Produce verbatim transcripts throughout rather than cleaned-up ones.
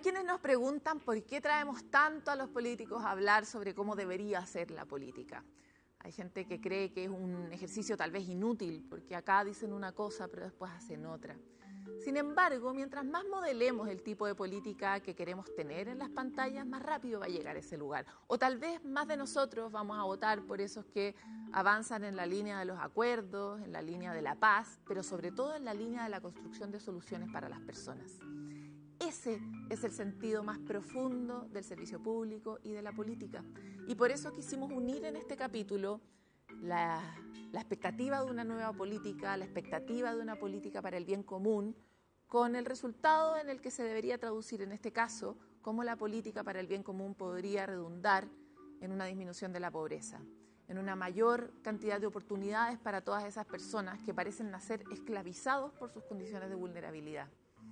quienes nos preguntan por qué traemos tanto a los políticos a hablar sobre cómo debería ser la política. Hay gente que cree que es un ejercicio tal vez inútil, porque acá dicen una cosa, pero después hacen otra. Sin embargo, mientras más modelemos el tipo de política que queremos tener en las pantallas, más rápido va a llegar a ese lugar. O tal vez más de nosotros vamos a votar por esos que avanzan en la línea de los acuerdos, en la línea de la paz, pero sobre todo en la línea de la construcción de soluciones para las personas. Ese es el sentido más profundo del servicio público y de la política. Y por eso quisimos unir en este capítulo la, la expectativa de una nueva política, la expectativa de una política para el bien común, con el resultado en el que se debería traducir en este caso cómo la política para el bien común podría redundar en una disminución de la pobreza, en una mayor cantidad de oportunidades para todas esas personas que parecen nacer esclavizados por sus condiciones de vulnerabilidad.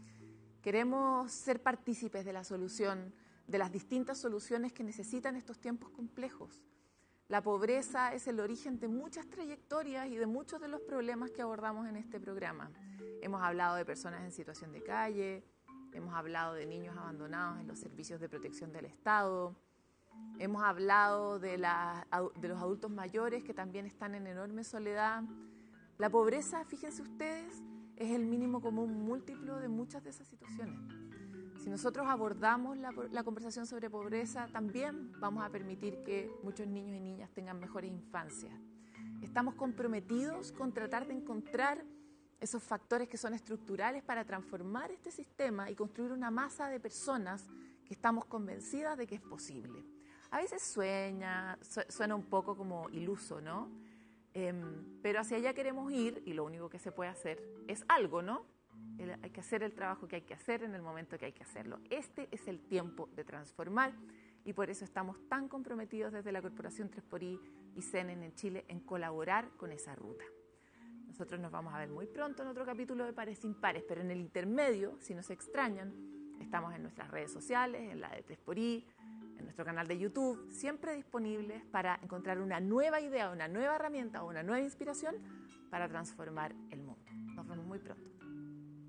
Queremos ser partícipes de la solución, de las distintas soluciones que necesitan estos tiempos complejos. La pobreza es el origen de muchas trayectorias y de muchos de los problemas que abordamos en este programa. Hemos hablado de personas en situación de calle, hemos hablado de niños abandonados en los servicios de protección del Estado, hemos hablado de, la, de los adultos mayores que también están en enorme soledad. La pobreza, fíjense ustedes, es el mínimo común múltiplo de muchas de esas situaciones. Si nosotros abordamos la, la conversación sobre pobreza, también vamos a permitir que muchos niños y niñas tengan mejores infancias. Estamos comprometidos con tratar de encontrar esos factores que son estructurales para transformar este sistema y construir una masa de personas que estamos convencidas de que es posible. A veces sueña, su, suena un poco como iluso, ¿no? Eh, pero hacia allá queremos ir y lo único que se puede hacer es algo, ¿no? El, hay que hacer el trabajo que hay que hacer en el momento que hay que hacerlo. Este es el tiempo de transformar y por eso estamos tan comprometidos desde la Corporación tres por I y C N N en Chile en colaborar con esa ruta. Nosotros nos vamos a ver muy pronto en otro capítulo de Pares Impares, pero en el intermedio, si nos extrañan, estamos en nuestras redes sociales, en la de tres por I, en nuestro canal de YouTube, siempre disponibles para encontrar una nueva idea, una nueva herramienta o una nueva inspiración para transformar el mundo. Nos vemos muy pronto.